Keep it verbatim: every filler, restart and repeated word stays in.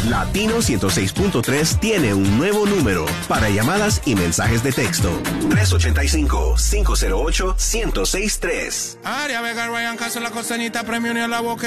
Latino ciento seis punto tres tiene un nuevo número para llamadas y mensajes de texto. tres ocho cinco, cinco cero ocho, uno cero seis tres. Área Vega, Ryan Castro, la costanita, premio ni a la boca.